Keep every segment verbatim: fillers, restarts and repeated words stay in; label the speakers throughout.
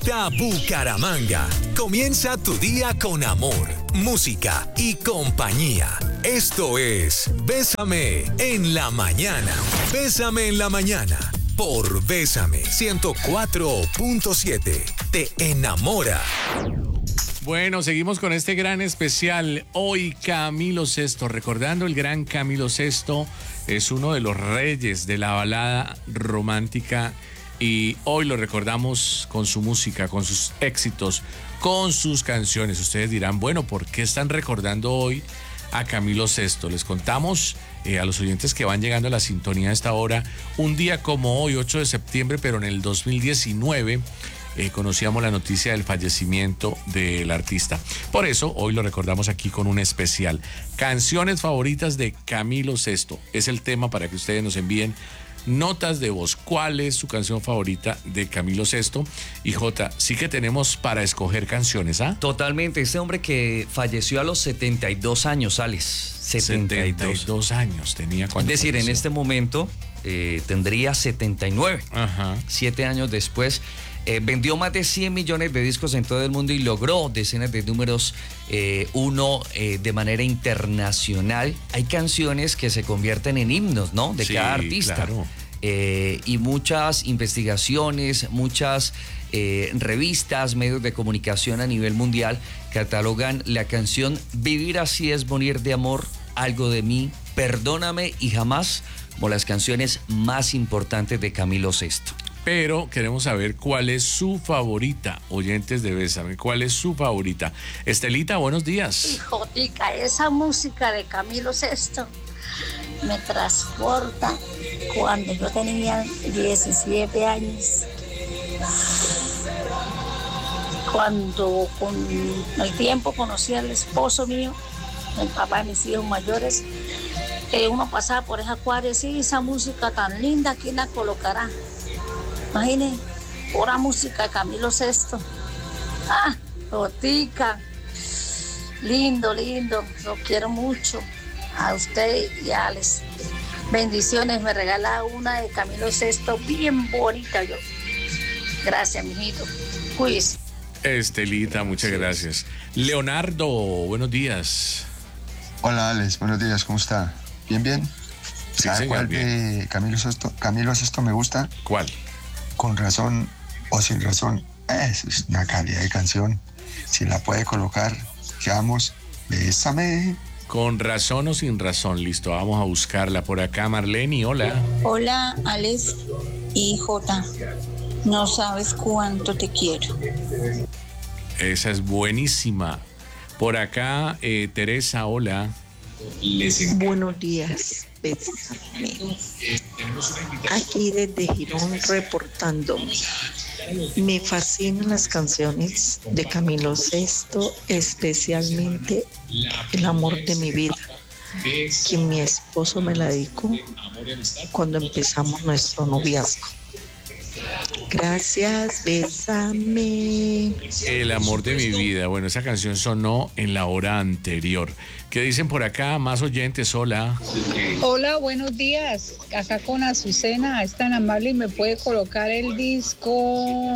Speaker 1: Bucaramanga. Comienza tu día con amor, música y compañía. Esto es Bésame en la mañana. Bésame en la mañana por Bésame ciento cuatro punto siete. Te enamora.
Speaker 2: Bueno, seguimos con este gran especial. Hoy Camilo Sesto, recordando el gran Camilo Sesto, es uno de los reyes de la balada romántica. Y hoy lo recordamos con su música, con sus éxitos, con sus canciones. Ustedes dirán, bueno, ¿por qué están recordando hoy a Camilo Sesto? Les contamos eh, a los oyentes que van llegando a la sintonía a esta hora. Un día como hoy, ocho de septiembre, pero en el dos mil diecinueve, eh, conocíamos la noticia del fallecimiento del artista. Por eso, hoy lo recordamos aquí con un especial. Canciones favoritas de Camilo Sesto. Es el tema para que ustedes nos envíen notas de voz. ¿Cuál es su canción favorita de Camilo Sesto? Y Jota, sí que tenemos para escoger canciones, ¿ah?
Speaker 3: Totalmente. Este hombre que falleció a los setenta y dos años, Alex.
Speaker 2: setenta y dos años tenía cuando
Speaker 3: Es decir,
Speaker 2: falleció.
Speaker 3: En este momento eh, tendría setenta y nueve.
Speaker 2: Ajá.
Speaker 3: Siete años después. Eh, vendió más de cien millones de discos en todo el mundo y logró decenas de números eh, uno eh, de manera internacional. Hay canciones que se convierten en himnos, ¿no? De
Speaker 2: sí,
Speaker 3: cada artista.
Speaker 2: Claro.
Speaker 3: Eh, y muchas investigaciones, muchas eh, revistas, medios de comunicación a nivel mundial catalogan la canción Vivir así es morir de amor, Algo de mí, Perdóname y Jamás como las canciones más importantes de Camilo Sesto.
Speaker 2: Pero queremos saber cuál es su favorita, oyentes de Bésame, cuál es su favorita. Estelita, buenos días.
Speaker 4: Hijotica, esa música de Camilo Sesto me transporta cuando yo tenía diecisiete años. Cuando con el tiempo conocí al esposo mío, el papá de mis hijos mayores, que uno pasaba por esa cuadra y decía, esa música tan linda, ¿quién la colocará? Imaginen, pura música de Camilo Sesto. Ah, Jotica, lindo, lindo, lo quiero mucho. A usted y a Alex. Bendiciones, me regala una de Camilo Sesto bien bonita yo. Gracias, mijito. Cuídese.
Speaker 2: Estelita, muchas gracias. Leonardo, buenos días.
Speaker 5: Hola, Alex, buenos días, ¿cómo está? ¿Bien, bien?
Speaker 2: Sí,
Speaker 5: ¿Sabe
Speaker 2: señor,
Speaker 5: cuál
Speaker 2: bien.
Speaker 5: de Camilo Sesto, Camilo Sesto me gusta?
Speaker 2: ¿Cuál?
Speaker 5: Con razón o sin razón. Es una calidad de canción. Si la puede colocar, quedamos. Bésame.
Speaker 2: Con razón o sin razón, listo, vamos a buscarla por acá. Marlene, hola.
Speaker 6: Hola, Alex y Jota. No sabes cuánto te quiero.
Speaker 2: Esa es buenísima. Por acá, eh, Teresa, hola.
Speaker 7: Buenos días, Bésame. Aquí desde Girón reportándome. Me fascinan las canciones de Camilo Sesto, especialmente El amor de mi vida, que mi esposo me la dedicó cuando empezamos nuestro noviazgo. Gracias, bésame.
Speaker 2: El amor de mi vida. Bueno, esa canción sonó en la hora anterior. ¿Qué dicen por acá? Más oyentes, hola.
Speaker 8: Hola, buenos días. Acá con Azucena, es tan amable y me puede colocar el disco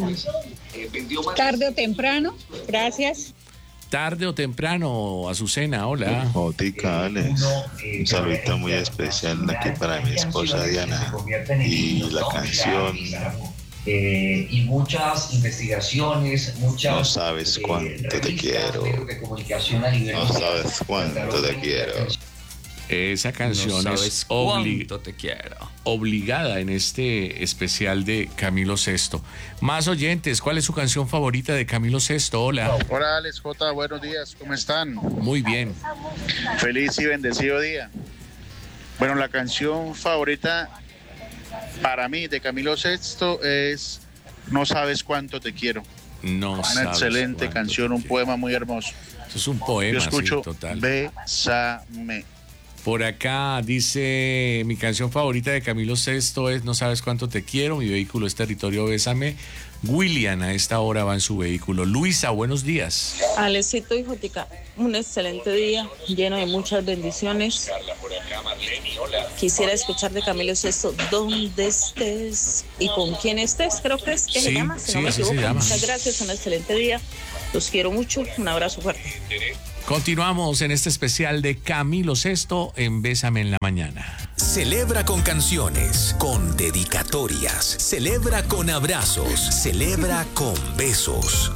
Speaker 8: Tarde o Temprano. Gracias.
Speaker 2: Tarde o temprano, Azucena, hola.
Speaker 9: Jotica, Alex. Un saludito muy especial aquí para mi esposa Diana. Y la canción...
Speaker 3: Eh, y muchas investigaciones, muchas...
Speaker 9: No sabes cuánto
Speaker 3: eh,
Speaker 9: te quiero.
Speaker 3: De comunicación a nivel
Speaker 9: No sabes cuánto te quiero.
Speaker 2: Esa canción
Speaker 3: no
Speaker 2: es obli-
Speaker 3: te quiero.
Speaker 2: obligada en este especial de Camilo Sesto. Más oyentes, ¿cuál es su canción favorita de Camilo Sesto? Hola.
Speaker 10: Hola, Alex J, buenos días, ¿cómo están?
Speaker 2: Muy bien.
Speaker 10: Feliz y bendecido día. Bueno, la canción favorita para mí de Camilo Sesto es No sabes cuánto te quiero.
Speaker 2: No
Speaker 10: Una
Speaker 2: sabes
Speaker 10: excelente
Speaker 2: cuánto
Speaker 10: canción,
Speaker 2: te
Speaker 10: un
Speaker 2: quiero.
Speaker 10: poema muy hermoso.
Speaker 2: Eso es un poema,
Speaker 10: Yo escucho
Speaker 2: sí, total.
Speaker 10: Bésame.
Speaker 2: Por acá dice, mi canción favorita de Camilo Sesto es No sabes cuánto te quiero, mi vehículo es Territorio Bésame. William a esta hora va en su vehículo. Luisa, buenos días.
Speaker 11: Alecito y Jotica, un excelente día lleno de muchas bendiciones. Quisiera escuchar de Camilo Sesto, ¿dónde estés y con quién estés? Creo que es que
Speaker 2: Sí,
Speaker 11: se llama, si
Speaker 2: sí,
Speaker 11: no me
Speaker 2: así se
Speaker 11: equivoco.
Speaker 2: llama.
Speaker 11: Muchas gracias, un excelente día. Los quiero mucho, un abrazo fuerte.
Speaker 2: Continuamos en este especial de Camilo Sesto en Bésame en la Mañana.
Speaker 1: Celebra con canciones, con dedicatorias, celebra con abrazos, celebra con besos.